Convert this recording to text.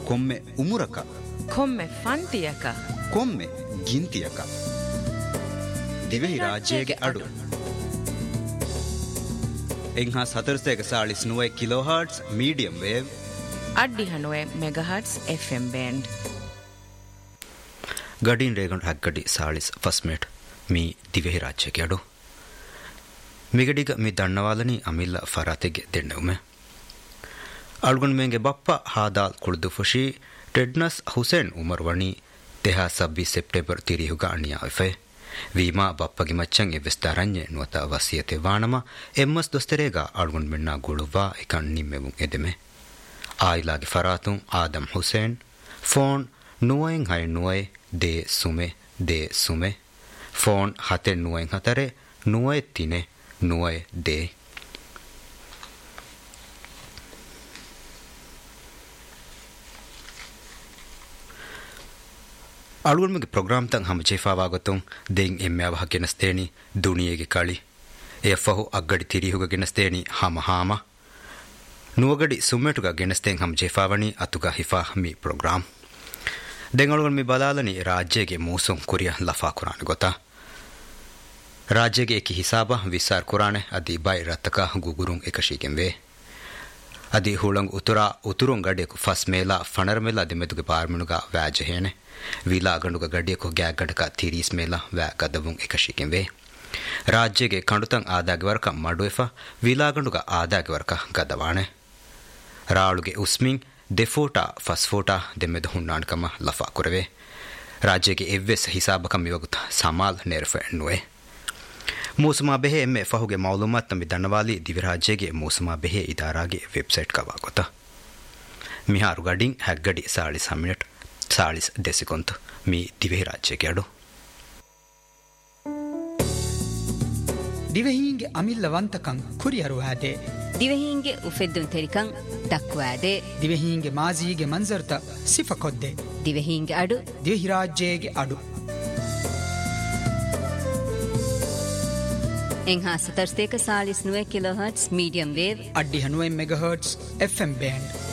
ಕೊಮ್ಮೆ ಉಮುರಕ ಕೊಮ್ಮೆ ಫಂತಿಯಕ ಕೊಮ್ಮೆ ಗಿಂತಿಯಕ ದಿವೆಹಿ ರಾಜ್ಯಗೆ ಅಡು ಎಂಹಾ 749 kilohertz medium wave ಅಡ್ಡಿ 90 megahertz FM band ಗಡಿನ್ ರೇಗಂಡ್ ಹಗ್ಗಡಿ ಸಾಳಿಸ್ first mate me ದಿವೆಹಿ ರಾಜ್ಯಗೆ ಅಡು ಮಿಗಡಿಗ me ದಣ್ಣವಾಲನಿ ಅಮಿಲ್ಲ ಫರಾತೆಗೆ ದೆಣ್ಣೆವುಮೆ ಅಳ್ಗೊಂಡ್ ಮೇಂಗೆ Bappa ಹಾದಾಲ್ ಕುಳ್ದು ಫುಷಿ ಟೆಡ್ನಸ್ Hussain Umar ವಣಿ ತೆಹಾ 26 September ತಿರಿಹುಗ ಅಣಿಯಾವೆ ವೀಮಾ ಬಪ್ಪಗೆ ಮಚ್ಚಂಗ್ ಎವೆಸ್ತಾರಂಜೆ ನುವತ ವಸಿಯತೆ ವಾಣಮ ಎಮ್ಮಸ್ ದೊಸ್ತೆರೇಗ ಅಳ್ಗೊಂಡ್ ಮೆಣ್ಣ ಗುಳುವಾ ಎಕಣ್ ನಿಮ್ಮೆವು ಎದೆಮೆ ಆಯಿಲಾಗಿ ಫರಾತುಂ Adam Hussain phone ನುವೈಂಗ್ high ನುವೈ they ಸುಮೆ phone ಹತೆ ನುವೈಂಗ್ ಹತರೆ ನುವೈ ತಿನೆ ನುವೈ they ಅಳುಗುಣ್ಮಿಗೆ program ತಂಗ್ ಹಮ ಜೇಫಾವಾಗತ್ತುಂ ದೇಂಗ್ ಎಮ್ಮ್ಯಾವ ಗೆನಸ್ತೇಣಿ ದುಣಿಯೆಗೆ ಕಳಿ ಎಫ್ಫಹು ಅಗ್ಗಡಿ ತಿರಿಹುಗ ಗೆನಸ್ತೇಣಿ ಹಾಮ ನುವಗಡಿ ಸುಮ್ಮೆಟುಗ ಗೆನಸ್ತೇಂಗ್ ಹಮ ಜೇಫಾವಣಿ ಅತುಗ ಹಿಫಾ ಮಿ program ದೆಂಗ್ ಅಳುಗುಣ್ಮಿ ಬಲಾಲನಿ ರಾಜ್ಯಗೆ ಮೂಸುಂ ಕುರಿಯ ಲಫಾ ಕುರಾನ್ ಗೊತ್ತಾ ರಾಜ್ಯಗೆ ಏಕಿ ಹಿಸಾಬ ವಿಸಾರ್ ಕುರಾನೆ ಅದಿ by ರತ್ತಕ ಗುಗುರುಂ ಏಕಶೀಗೆಂವೆ ಅದಿ ಹುಳಂಗ್ ಉತುರುಂ ಗಡಿಯಕು ಫಸ್ ಮೇಲ ಫಣರ್ ಮೇಲ ಅದಿ ಮೆದುಗೆ ಪಾರ್ಮನುಗ ವ್ಯಾಜ ಹೇನೆ ವೀಲಾ ಗಂಡುಗ ಗಡಿಯಕು ಗ್ಯಾಗ್ ಗಂಡಕ 30 ಮೇಲ ವ್ಯಾ ಗದವುಂ ಏಕಶೀಗೆಂವೆ ರಾಜ್ಯಗೆ ಕಂಡುತಂಗ್ ಆದಾಗೆ ವರ್ಕ ಮಡುವೆಫ ವೀಲಾ ಗಂಡುಗ ಆದಾಗೆ ವರ್ಕ ಗದವಾಣೆ ರಾಳುಗೆ ಉಸ್ಮಿಂಗ್ ದೆಫೋಟಾ ಫಸ್ಫೋಟಾ ದೆಮ್ಮೆದು ಹುಣ್ಣಾಣ್ಕಮ ಲಫಾ ಕುರವೆ ರಾಜ್ಯಗೆ ಎವ್ವೆಸ್ ಹಿಸಾಬಕ ಮಿವಗುತ ಸಮಾಲ್ ನೆರಫೆ ನುವೆ ಮೂಸುಮಾ ಬೆಹೆ ಎಮ್ಮೆ ಫಹುಗೆ ಮಾಲೂಮಾತ್ ನಮಿ ದಣ್ಣವಾಲಿ ದಿವಿರಾಜ್ಯಗೆ ಮೂಸುಮಾ ಬೆಹೆ ಇದಾರಾಗೆ ವೆಬ್ಸೈಟ್ ಕವಾಗೊತ ಮಿಹಾರು ಗಡಿಂಗ್ ಹಗ್ಗಡಿ 40 ಮಿನಿಟ್ 40 ದೆಸಿಕೊಂತು ಮಿ ದಿವಿರಾಜ್ಯಗೆ ಅಡು ದಿವೆಹಿಂಗೆ ಅಮಿಲ್ಲವಂತಕಂ ಕುರಿಯರು ಆದೆ ದಿವೆಹಿಂಗೆ ಉಫೆದ್ದುನ್ ತೆರಿಕಂ ದಕ್ವಾದೆ ದಿವೆಹಿಂಗೆ ಮಾಜಿಗೆ ಮಂಜರ್ತ ಸಿಫಕೊದ್ದೆ ದಿವೆಹಿಂಗೆ ಅಡು ದಿವಿರಾಜ್ಯಗೆ ಅಡು ಎಂಹಾ 749 ಕಿಲೋಹರ್ಟ್ಸ್ ಮೀಡಿಯಂ ವೇವ್ ಅಡ್ಡಿ 90 ಮೆಗಾಹರ್ಟ್ಸ್ FM ಬ್ಯಾಂಡ್